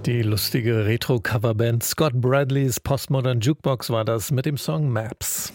Die lustige Retro-Coverband Scott Bradleys Postmodern Jukebox war das mit dem Song Maps.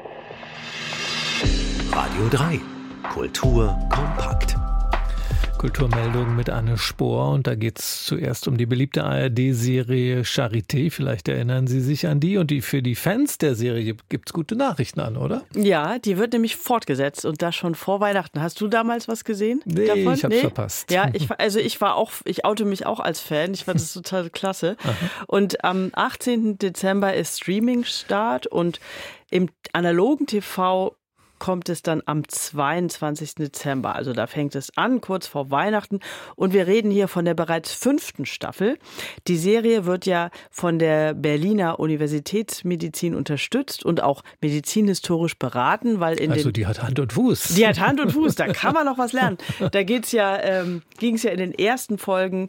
Radio 3. Kultur kompakt. Kulturmeldung mit Anne Spohr und da geht es zuerst um die beliebte ARD-Serie Charité. Vielleicht erinnern Sie sich an die und für die Fans der Serie gibt es gute Nachrichten an, oder? Ja, die wird nämlich fortgesetzt und das schon vor Weihnachten. Hast du damals was gesehen? Nee, davon? Ich hab's verpasst. Ja, ich oute mich auch als Fan. Ich fand das total klasse. Und am 18. Dezember ist Streaming-Start und im analogen TV kommt es dann am 22. Dezember. Also da fängt es an, kurz vor Weihnachten. Und wir reden hier von der bereits 5. Staffel. Die Serie wird ja von der Berliner Universitätsmedizin unterstützt und auch medizinhistorisch beraten, weil die hat Hand und Fuß. Die hat Hand und Fuß, da kann man noch was lernen. Da ging es ja in den ersten Folgen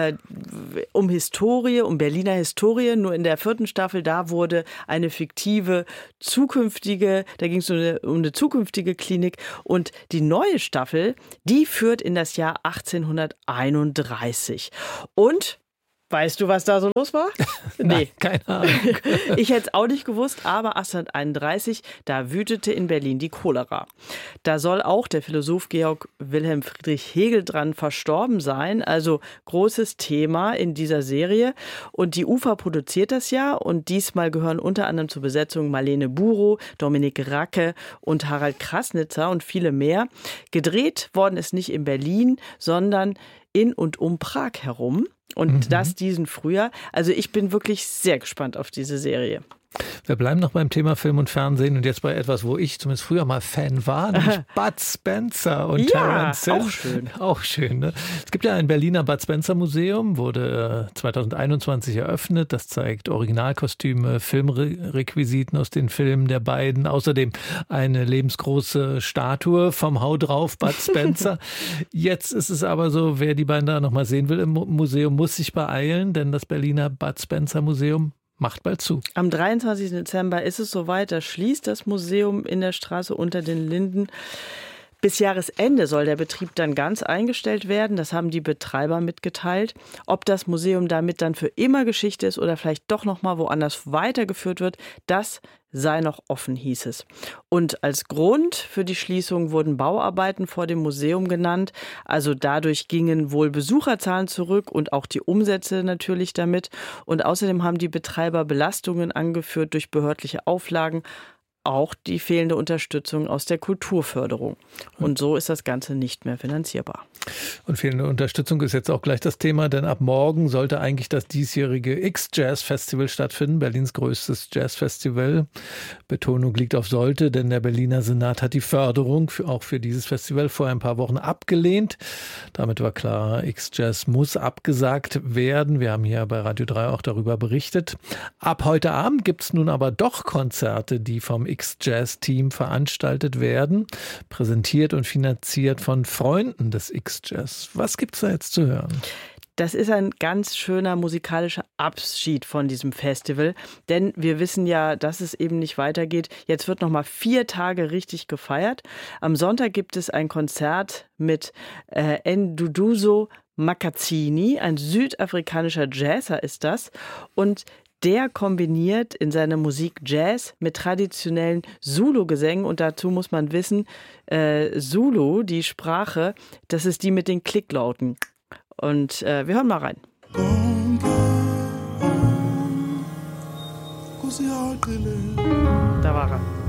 um Historie, um Berliner Historie. Nur in der 4. Staffel, da wurde eine fiktive, da ging es um eine zukünftige Klinik. Und die neue Staffel, die führt in das Jahr 1831. Und weißt du, was da so los war? Nee, keine Ahnung. Ich hätte es auch nicht gewusst, aber 1831, da wütete in Berlin die Cholera. Da soll auch der Philosoph Georg Wilhelm Friedrich Hegel dran verstorben sein. Also großes Thema in dieser Serie. Und die UFA produziert das ja. Und diesmal gehören unter anderem zur Besetzung Marlene Burow, Dominik Racke und Harald Krasnitzer und viele mehr. Gedreht worden ist nicht in Berlin, sondern in und um Prag herum. Und das diesen Frühjahr. Also ich bin wirklich sehr gespannt auf diese Serie. Wir bleiben noch beim Thema Film und Fernsehen und jetzt bei etwas, wo ich zumindest früher mal Fan war, nämlich Bud Spencer und Terence Hill. Auch schön. Auch schön, ne? Es gibt ja ein Berliner Bud Spencer Museum, wurde 2021 eröffnet. Das zeigt Originalkostüme, Filmrequisiten aus den Filmen der beiden. Außerdem eine lebensgroße Statue vom Hau drauf Bud Spencer. Jetzt ist es aber so, wer die beiden da noch mal sehen will im Museum, muss sich beeilen, denn das Berliner Bud Spencer Museum macht bald zu. Am 23. Dezember ist es soweit, da schließt das Museum in der Straße unter den Linden. Bis Jahresende soll der Betrieb dann ganz eingestellt werden. Das haben die Betreiber mitgeteilt. Ob das Museum damit dann für immer Geschichte ist oder vielleicht doch noch mal woanders weitergeführt wird, das sei noch offen, hieß es. Und als Grund für die Schließung wurden Bauarbeiten vor dem Museum genannt. Also dadurch gingen wohl Besucherzahlen zurück und auch die Umsätze natürlich damit. Und außerdem haben die Betreiber Belastungen angeführt durch behördliche Auflagen, auch die fehlende Unterstützung aus der Kulturförderung. Und so ist das Ganze nicht mehr finanzierbar. Und fehlende Unterstützung ist jetzt auch gleich das Thema, denn ab morgen sollte eigentlich das diesjährige X-Jazz-Festival stattfinden, Berlins größtes Jazzfestival. Betonung liegt auf sollte, denn der Berliner Senat hat die Förderung auch für dieses Festival vor ein paar Wochen abgelehnt. Damit war klar, X-Jazz muss abgesagt werden. Wir haben hier bei Radio 3 auch darüber berichtet. Ab heute Abend gibt es nun aber doch Konzerte, die vom X-Jazz-Team veranstaltet werden, präsentiert und finanziert von Freunden des X-Jazz. Was gibt's da jetzt zu hören? Das ist ein ganz schöner musikalischer Abschied von diesem Festival, denn wir wissen ja, dass es eben nicht weitergeht. Jetzt wird noch mal 4 Tage richtig gefeiert. Am Sonntag gibt es ein Konzert mit Nduduzo Makatsini, ein südafrikanischer Jazzer ist das, und der kombiniert in seiner Musik Jazz mit traditionellen Zulu-Gesängen. Und dazu muss man wissen, Zulu, die Sprache, das ist die mit den Klicklauten. Und wir hören mal rein. Da war er.